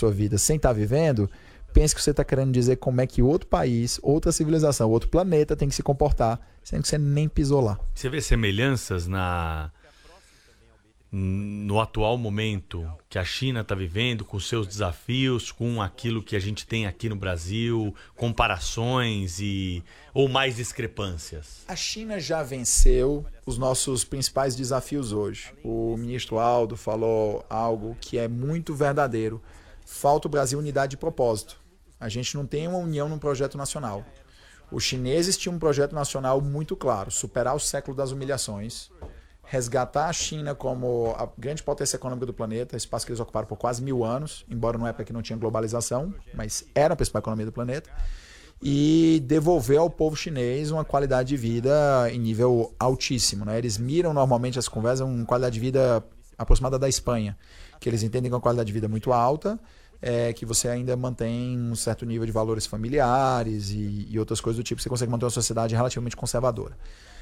sua vida sem estar vivendo, pense que você está querendo dizer como é que outro país, outra civilização, outro planeta tem que se comportar, sendo que você nem pisou lá. Você vê semelhanças no atual momento que a China está vivendo, com seus desafios, com aquilo que a gente tem aqui no Brasil, comparações ou mais discrepâncias? A China já venceu os nossos principais desafios hoje. O ministro Aldo falou algo que é muito verdadeiro. Falta o Brasil unidade de propósito. A gente não tem uma união num projeto nacional. Os chineses tinham um projeto nacional muito claro, superar o século das humilhações, resgatar a China como a grande potência econômica do planeta, espaço que eles ocuparam por quase 1000 anos, embora numa época que não tinha globalização, mas era a principal economia do planeta, e devolver ao povo chinês uma qualidade de vida em nível altíssimo. Né? Eles miram normalmente as conversas uma qualidade de vida aproximada da Espanha, que eles entendem que é uma qualidade de vida muito alta, que você ainda mantém um certo nível de valores familiares e outras coisas do tipo, você consegue manter uma sociedade relativamente conservadora.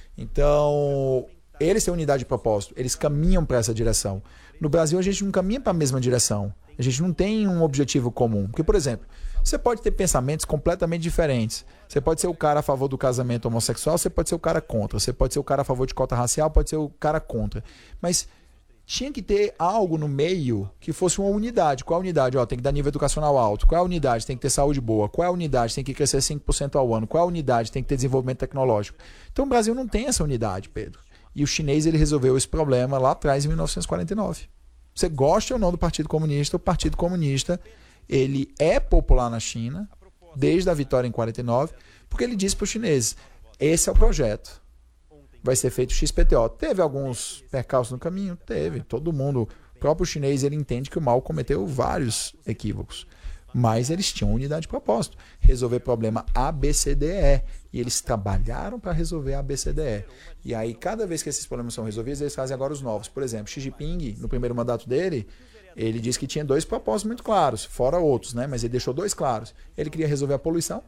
Então, eles têm unidade de propósito, eles caminham para essa direção. No Brasil, a gente não caminha para a mesma direção. A gente não tem um objetivo comum. Porque, por exemplo, você pode ter pensamentos completamente diferentes. Você pode ser o cara a favor do casamento homossexual, você pode ser o cara contra. Você pode ser o cara a favor de cota racial, pode ser o cara contra. Mas tinha que ter algo no meio que fosse uma unidade. Qual é a unidade? Tem que dar nível educacional alto. Qual é a unidade? Tem que ter saúde boa. Qual é a unidade? Tem que crescer 5% ao ano. Qual é a unidade? Tem que ter desenvolvimento tecnológico. Então o Brasil não tem essa unidade, Pedro. E o chinês ele resolveu esse problema lá atrás, em 1949. Você gosta ou não do Partido Comunista, o Partido Comunista ele é popular na China, desde a vitória em 49, porque ele disse para os chineses, esse é o projeto. Vai ser feito XPTO. Teve alguns percalços no caminho? Teve. Todo mundo, o próprio chinês, ele entende que o Mao cometeu vários equívocos. Mas eles tinham unidade de propósito. Resolver problema ABCDE. E eles trabalharam para resolver ABCDE. E aí, cada vez que esses problemas são resolvidos, eles fazem agora os novos. Por exemplo, Xi Jinping, no primeiro mandato dele, ele disse que tinha 2 propósitos muito claros, fora outros, né? Mas ele deixou 2 claros. Ele queria resolver a poluição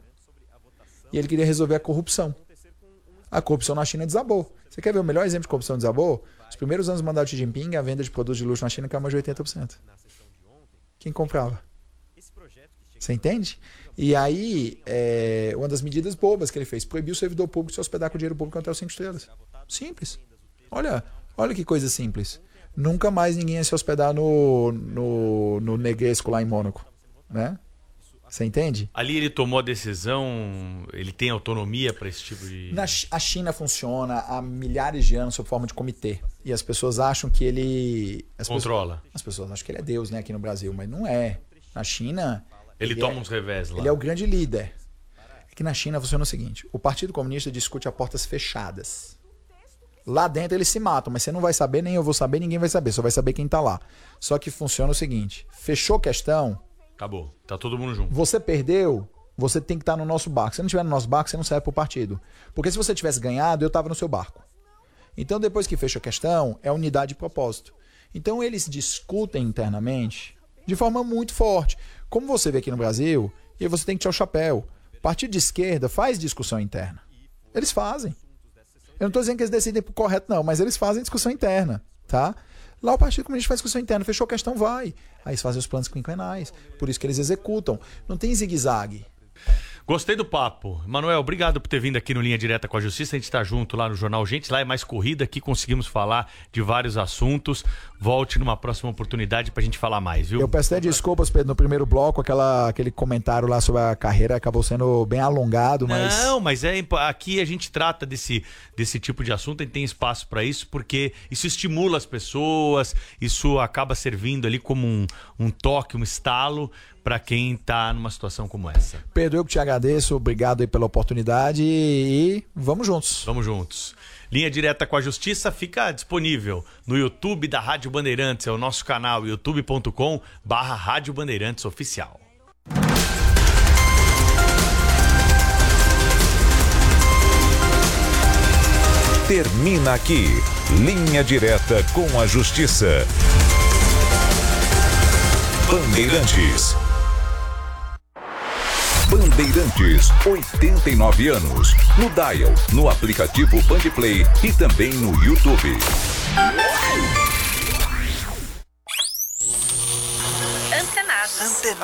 e ele queria resolver a corrupção. A corrupção na China desabou. Você quer ver o melhor exemplo de corrupção desabou? Os primeiros anos do mandato de Xi Jinping, a venda de produtos de luxo na China caiu mais de 80%. Quem comprava? Você entende? E aí, uma das medidas bobas que ele fez, proibiu o servidor público de se hospedar com dinheiro público até os 5 estrelas. Simples. Olha que coisa simples. Nunca mais ninguém ia se hospedar no Negresco lá em Mônaco. Né? Você entende? Ali ele tomou a decisão, ele tem autonomia para esse tipo de... A China funciona há milhares de anos sob forma de comitê. E as pessoas acham que ele... Controla. As pessoas acham que ele é Deus, né, aqui no Brasil, mas não é. Na China... Ele toma uns revés lá. Ele é o grande líder. É que na China funciona o seguinte, o Partido Comunista discute a portas fechadas. Lá dentro eles se matam, mas você não vai saber, nem eu vou saber, ninguém vai saber, só vai saber quem está lá. Só que funciona o seguinte, fechou questão... Acabou, tá todo mundo junto. Você perdeu, você tem que estar no nosso barco. Se não estiver no nosso barco, você não serve pro partido. Porque se você tivesse ganhado, eu estava no seu barco. Então, depois que fecha a questão, é unidade de propósito. Então, eles discutem internamente de forma muito forte. Como você vê aqui no Brasil, e você tem que tirar o chapéu. O partido de esquerda faz discussão interna. Eles fazem. Eu não estou dizendo que eles decidem por correto, não, mas eles fazem discussão interna, tá? Lá o Partido Comunista faz discussão interna, fechou a questão, vai. Aí eles fazem os planos quinquenais. Por isso que eles executam. Não tem zigue-zague. Gostei do papo. Manuel, obrigado por ter vindo aqui no Linha Direta com a Justiça. A gente está junto lá no Jornal Gente. Lá é mais corrida, aqui conseguimos falar de vários assuntos. Volte numa próxima oportunidade para a gente falar mais, viu? Eu peço até desculpas, Pedro, no primeiro bloco, aquele comentário lá sobre a carreira acabou sendo bem alongado, mas... Não, mas aqui a gente trata desse tipo de assunto, a gente tem espaço para isso, porque isso estimula as pessoas, isso acaba servindo ali como um toque, um estalo para quem está numa situação como essa. Pedro, eu que te agradeço, obrigado aí pela oportunidade e vamos juntos. Vamos juntos. Linha Direta com a Justiça fica disponível no YouTube da Rádio Bandeirantes, é o nosso canal, youtube.com/Rádio Bandeirantes Oficial. Termina aqui, Linha Direta com a Justiça. Bandeirantes. Bandeirantes, 89 anos. No Dial, no aplicativo Bandplay e também no YouTube. Antenado.